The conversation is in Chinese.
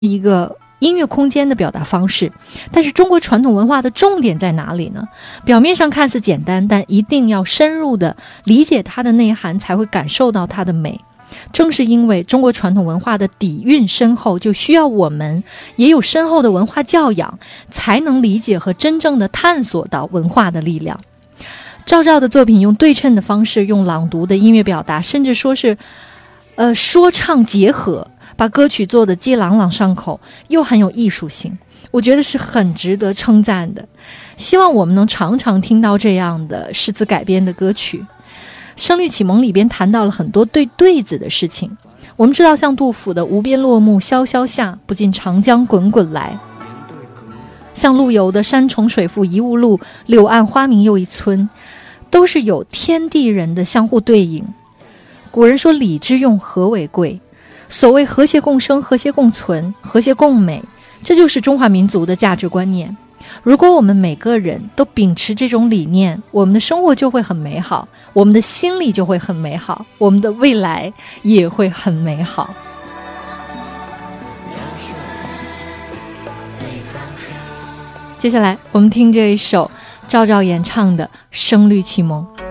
一个音乐空间的表达方式，但是中国传统文化的重点在哪里呢？表面上看似简单，但一定要深入的理解它的内涵，才会感受到它的美。正是因为中国传统文化的底蕴深厚，就需要我们也有深厚的文化教养，才能理解和真正的探索到文化的力量。赵照的作品用对称的方式，用朗读的音乐表达，甚至说是说唱结合，把歌曲做得既朗朗上口又很有艺术性，我觉得是很值得称赞的。希望我们能常常听到这样的诗词改编的歌曲。声律启蒙里边谈到了很多对子的事情，我们知道像杜甫的无边落木萧萧下，不尽长江滚滚来，像陆游的山重水复疑无路，柳暗花明又一村，都是有天地人的相互对应。古人说礼之用，和为贵，所谓和谐共生，和谐共存，和谐共美，这就是中华民族的价值观念。如果我们每个人都秉持这种理念，我们的生活就会很美好，我们的心里就会很美好，我们的未来也会很美好。接下来我们听这一首赵照演唱的《声律启蒙》。